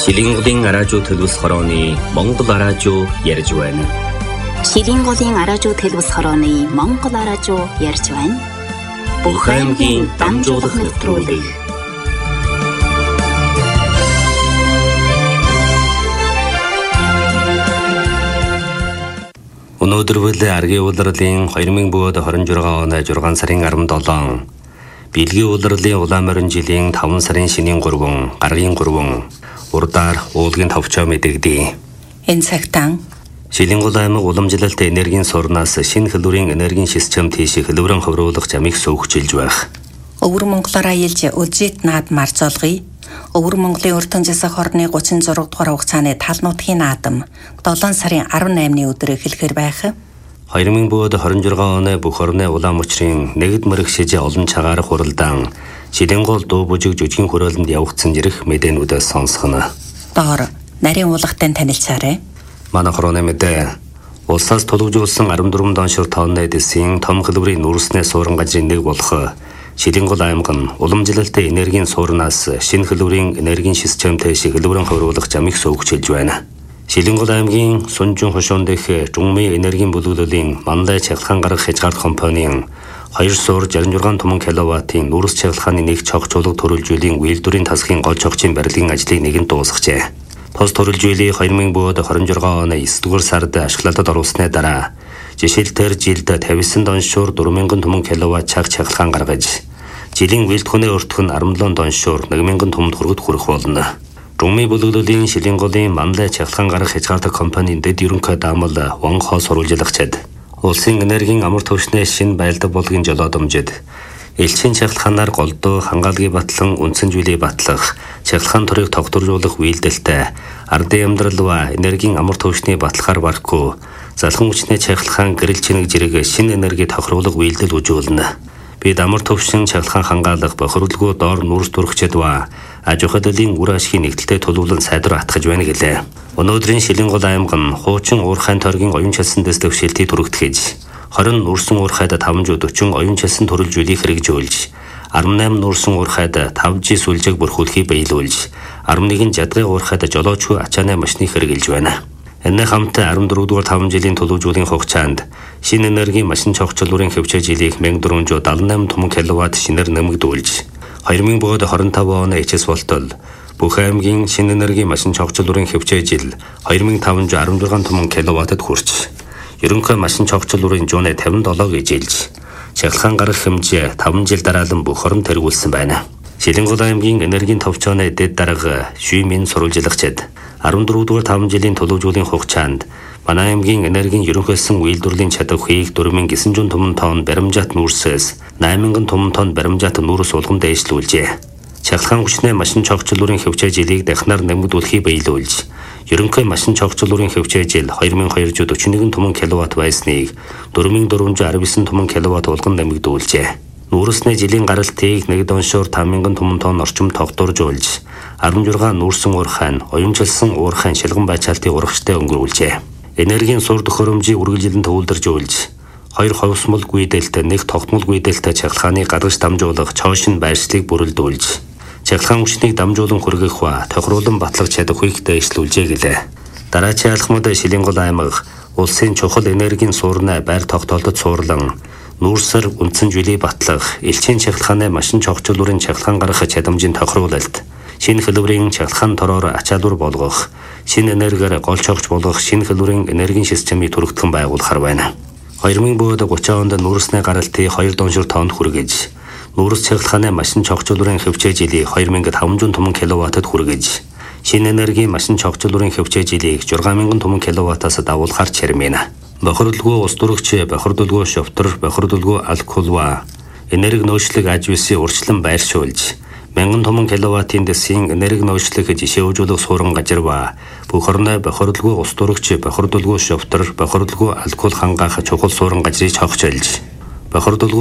Шилинголын араажуу төлөвс хорооны Монгол араажуу ярьж байна. Шилинголын араажуу төлөвс хорооны Монгол араажуу ярьж байна. Бүх аймгийн дамжуулах нэвтрүүлэг. Өнөөдөр бол аргийн улирлын 2026 оны 6 сарын 17 Билгийн улирлын улаан морин жилийн 5 сарын шинийн 3, гаргийн 3 урдаар уулгийн товчоо мэдэгдэе. Энэ цагтан Шилингол аймаг уламжлалт энергийн сурнаас шинэ хэлбэрийн энергийн систем тийш хэлбэрэн хөврүүлэх замыг сүйхжилж байх. Өвөр Монголоор аялж Улжит наад марцолгоё. Өвөр Монголын өртөн засаг хорны 36 дугаар хугацааны тал нутгийн наадам 7 сарын 18-ны өдөр эхлэхээр байх. 2026 оны бүх орны улаан мөчрийн нэгд мэрэгшиж олон цагаар хуралдаан Шилингол дуу бүжиг жүжигний хөрөөлөнд явагдсан жирэх мэдээнүүдээс сонсгоно. Доор нарийн уулгатай танилцаарай. Манай хорооны мэдээ улсаас төлөвжүүлсэн 14 доншир тонны эдисийн том хэлбэрийн нүрснээ суурин газрын нэг болох Шилингол аймаг нь уламжлалт энергийн суурнаас шинэ хэлбэрийн энергийн системтэй хэлбэрэн хөрвүүлэх замыг сүйхжилж байна. Шилингол аймгийн Сунжин хошуунд дэх Жумми энергийн бүлэглэлийн Манлай чахлахаан гарах хязгаар компанийн 2 суур 66 томон киловаттын нүрс чахлахааны нэг цогцолог төрөлжүүллийн үйлдвэрийн тасгийн гол цогцын барилгын ажлыг нэгэн дуусгажээ. Тус төрөлжүүлийг 2026 оны 9-р сард ашиглалтад оруулсны дараа жишээлбэл жилд 59 доншуур 4000 томон киловатт цаг чахлахаан гаргаж жилийн үйлдвэрийн өртөх нь 17 доншуур 1000 томонд хүрэх болно. Жумми бүлэглэлийн Шилинголын Манлай чахлахаан гарах хязгаартай компанийн дэд ерөнхий даамал Вонхоо сурвалжлагчид улсын энергийн амар түвшний шинэ байлдах болгын жолоодомжид элчин чахлахаанаар голдуу хангалтгийн батлан үндсэн зүйлийг батлах чахлахаан төрийг тогтворжуулах үйлдэлтэй ардын амьдрал ба энергийн амар түвшний батлахаар бархгүй залхан хүчний чахлахаан гэрэл чинэг зэрэг шинэ энерги тохируулах үйлдэл үзүүлнэ. Бид амар түвшин чахлахаан хангаалах бохирлгүй доор нүрс төрөгчд ба аж ахуй хөдөлгөөний үр ашигын нэгдэлтэй төлөвлөн сайдвар атгаж байна гэлээ. Өнөөдрийн Шилингол аймаг нь хуучин уурхайн тойргийн оюун чалсан дэс төвшөлтийг түрэгдэхэж 20 нүрсэн уурхайд 540 оюун чалсан төрөлжүүлийг хэрэгжүүлж 18 нүрсэн уурхайд 5G сүлжээг бүрхүүлэхийг биелүүлж 11 жадгын уурхайд жолоочгүй ачааны машиныг хэрэгжилж байна. Энэ хамт 14 дугаар 5 жилийн төлөвжүүлгийн хугацаанд шинэ энергийн машин цогцлуурын хөвчөө жилийг 1478 томон киловатт шинээр нэмэгдүүлж 2025 оны эцэс болтол бүх аймгийн шинэ энергийн машин цогцлуурын хөвчөө жил 2516 томон киловаттад хүрч ерөнхий машин цогцлуурын жууны 57 гэжэлж чахлахаан гарах хэмжээ 5 жил дараалан бүх орон тэргүүлсэн байна. Шилингол аймгийн энергийн товчооны дэд дарга шүймийн сурвалжлагчид 14 дугаар 5 жилийн төлөвжүүлгийн хугацаанд манай аймгийн энергийн ерөнхийлсөн үйлдвэрлэлийн чадвар хийг 4900 томон тонн баримжаат нүрсээс 8000 томон тонн баримжаат нүрс улган дээшлүүлжээ. Чахлахаан хүчний машин цогцлуурын хөвчөө жилийг дахнаар нэмэгдүүлэхийг биелүүлж ерөнхий машин цогцлуурын хөвчөө жил 2241 томон киловатт байсныг 4419 томон киловатт улган нэмэгдүүлжээ. Нүрсний жилийн гаралтыг 1 доншуур 5000 томон тонн орчим тогтворжуулж 16 нүрсэн уурхайн оюунчилсан уурхайн шилгэн байцаалтыг урагштай өнгөрүүлжээ. Энергийн сур төхөөрөмжийг үргэлжлэн төвлөржүүлж 2 ховсмол гүйдэлт 1 тогтмол гүйдэлт чахлахааны гадагш дамжуулах чоошин байршлыг бүрэлдүүлж чахлахаан хүчнийг дамжуулан хүргэх ба тохируулан батлах чадах хүйг дэвшлүүлжээ гэлээ. Дараачийн алхмад Шилингол аймаг улсын чухал энергийн суурнаа байр тогтоолтод суурлан нүрсээр үндсэн зүйлийг батлах элчин чахлахааны машин цогцлуурын чахлахаан гарах чадамжийн тохируулалт шинэ хэлбэрийн чахлахаан тороор ачаалбар болгох шинэ энергиээр гол цогц болгох шинэ хэлбэрийн энергийн системийг түрэгдэн байгуулахар байна. 2030 онд нүрсний гаралтыг 2 доншир тонн хүргэж нүрс чахлахааны машин цогцлуурын хөвчөө жилийг 2500 томон киловаттад хүргэж шинэ энергийн машин цогцлуурын хөвчөө жилийг 6000 томон киловаттаас дагуулахар чирмэнэ. Бохирлгүй ус дүрэгч, бохирдулгүй шовтор, бохирдулгүй алкол ба энерги нөөцлөг ажвэсийн урьдчилан байршуулж 1000 томон киловаттын дэсийн энерги нөөцлөх жишээжүүлэх суурин газар ба бүх орны бохирлгүй ус дүрэгч, бохирдулгүй шовтор, бохирдулгүй алкол хангаах чухал суурин газрыг цогцолж бохирдулгүй